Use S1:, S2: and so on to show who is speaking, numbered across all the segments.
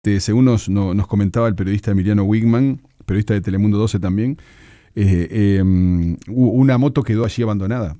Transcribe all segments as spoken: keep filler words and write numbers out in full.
S1: Este, según nos, no, nos comentaba el periodista Emiliano Wigman, periodista de Telemundo doce también, eh, eh, una moto quedó allí abandonada.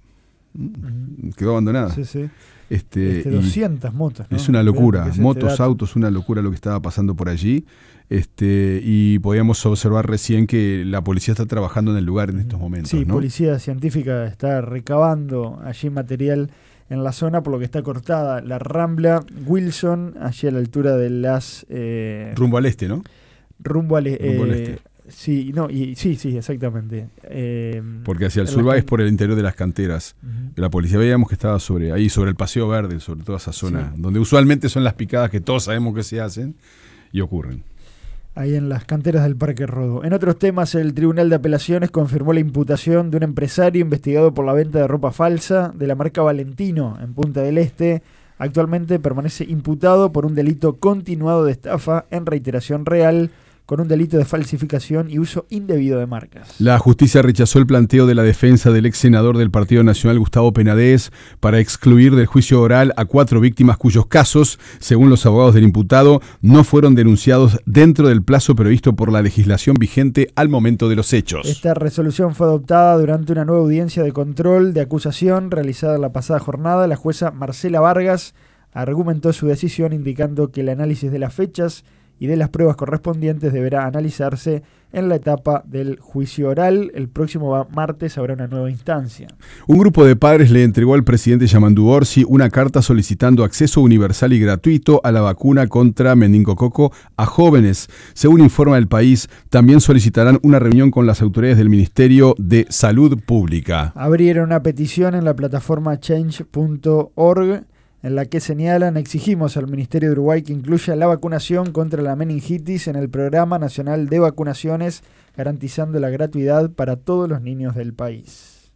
S1: Uh-huh. Quedó abandonada.
S2: Sí, sí.
S1: Este,
S2: este, doscientas motos, ¿no?
S1: Es una locura,
S2: es
S1: motos,
S2: este
S1: autos, una locura lo que estaba pasando por allí. Este, y podíamos observar recién que la policía está trabajando en el lugar en estos momentos.
S2: Sí,
S1: ¿no?
S2: Policía Científica está recabando allí material en la zona, por lo que está cortada la Rambla Wilson, allí a la altura de las... Eh,
S1: rumbo al este, ¿no?
S2: Rumbo al, eh,
S1: rumbo al este.
S2: Sí, no, y, sí, sí, exactamente. Eh,
S1: Porque hacia el sur va es por el interior de las canteras. Uh-huh. La policía veíamos que estaba sobre ahí, sobre el Paseo Verde, sobre toda esa zona, sí. donde usualmente son las picadas que todos sabemos que se hacen y ocurren.
S2: Ahí en las canteras del Parque Rodó. En otros temas, el Tribunal de Apelaciones confirmó la imputación de un empresario investigado por la venta de ropa falsa de la marca Valentino en Punta del Este. Actualmente permanece imputado por un delito continuado de estafa en reiteración real, con un delito de falsificación y uso indebido de marcas.
S1: La justicia rechazó el planteo de la defensa del ex senador del Partido Nacional, Gustavo Penades, para excluir del juicio oral a cuatro víctimas cuyos casos, según los abogados del imputado, no fueron denunciados dentro del plazo previsto por la legislación vigente al momento de los hechos.
S2: Esta resolución fue adoptada durante una nueva audiencia de control de acusación realizada la pasada jornada. La jueza Marcela Vargas argumentó su decisión indicando que el análisis de las fechas y de las pruebas correspondientes deberá analizarse en la etapa del juicio oral. El próximo martes habrá una nueva instancia.
S1: Un grupo de padres le entregó al presidente Yamandu Orsi una carta solicitando acceso universal y gratuito a la vacuna contra meningococo a jóvenes. Según informa El País, también solicitarán una reunión con las autoridades del Ministerio de Salud Pública.
S2: Abrieron una petición en la plataforma change punto org en la que señalan: exigimos al Ministerio de Uruguay que incluya la vacunación contra la meningitis en el Programa Nacional de Vacunaciones, garantizando la gratuidad para todos los niños del país.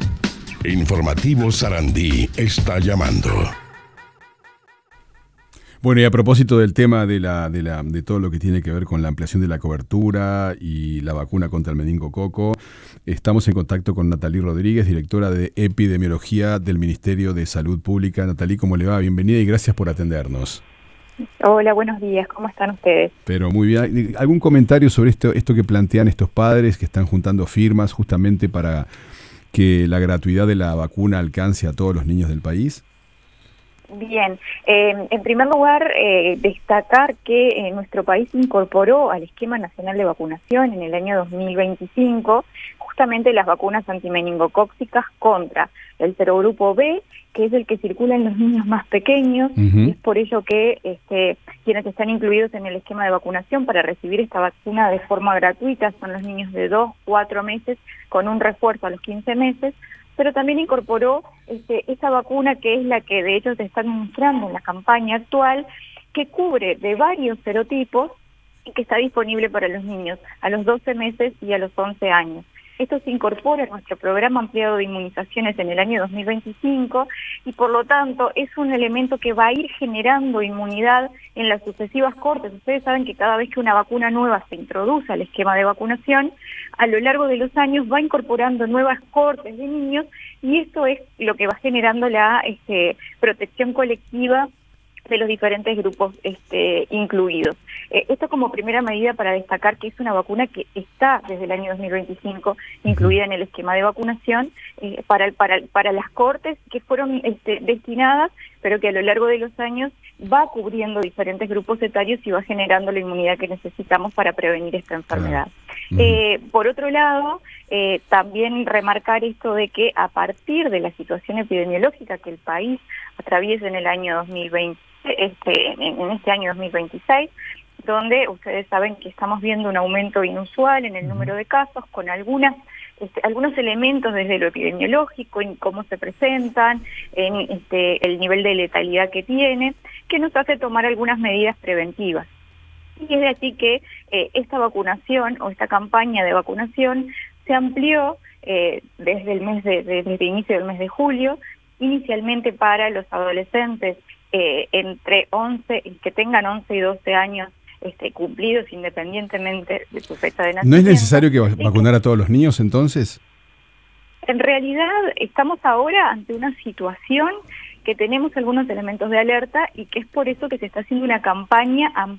S3: Informativo Sarandí está llamando.
S1: Bueno, y a propósito del tema de, la, de, la, de todo lo que tiene que ver con la ampliación de la cobertura y la vacuna contra el meningococo, estamos en contacto con Natalí Rodríguez, directora de Epidemiología del Ministerio de Salud Pública. Natalí, ¿cómo le va? Bienvenida y gracias por atendernos.
S4: Hola, buenos días. ¿Cómo están ustedes?
S1: Pero muy bien. ¿Algún comentario sobre esto, esto que plantean estos padres que están juntando firmas justamente para que la gratuidad de la vacuna alcance a todos los niños del país?
S4: Bien, eh, en primer lugar, eh, destacar que eh, nuestro país incorporó al Esquema Nacional de Vacunación en el año dos mil veinticinco justamente las vacunas antimeningocócicas contra el serogrupo B, que es el que circula en los niños más pequeños, uh-huh. y es por ello que este, quienes están incluidos en el esquema de vacunación para recibir esta vacuna de forma gratuita son los niños de dos, cuatro meses, con un refuerzo a los quince meses, pero también incorporó este, esa vacuna que es la que de hecho se está administrando en la campaña actual, que cubre de varios serotipos y que está disponible para los niños a los doce meses y a los once años. Esto se incorpora a nuestro programa ampliado de inmunizaciones en el año dos mil veinticinco y por lo tanto es un elemento que va a ir generando inmunidad en las sucesivas cortes. Ustedes saben que cada vez que una vacuna nueva se introduce al esquema de vacunación, a lo largo de los años va incorporando nuevas cortes de niños y esto es lo que va generando la este, protección colectiva de los diferentes grupos este, incluidos. Eh, esto como primera medida para destacar que es una vacuna que está desde el año dos mil veinticinco incluida en el esquema de vacunación eh, para, para, para las cortes que fueron este, destinadas, pero que a lo largo de los años va cubriendo diferentes grupos etarios y va generando la inmunidad que necesitamos para prevenir esta enfermedad. Uh-huh. Eh, por otro lado, eh, también remarcar esto de que a partir de la situación epidemiológica que el país atraviesa en el año dos mil veinte, este, en este año dos mil veintiséis, donde ustedes saben que estamos viendo un aumento inusual en el número de casos, con algunas este, algunos elementos desde lo epidemiológico, en cómo se presentan, en este, el nivel de letalidad que tiene, que nos hace tomar algunas medidas preventivas. Y es de así que eh, esta vacunación o esta campaña de vacunación se amplió eh, desde el mes de, de, desde el inicio del mes de julio, inicialmente para los adolescentes eh, entre once, que tengan once y doce años este, cumplidos independientemente de su fecha de nacimiento.
S1: ¿No es necesario que vacunar a todos los niños entonces?
S4: En realidad estamos ahora ante una situación que tenemos algunos elementos de alerta y que es por eso que se está haciendo una campaña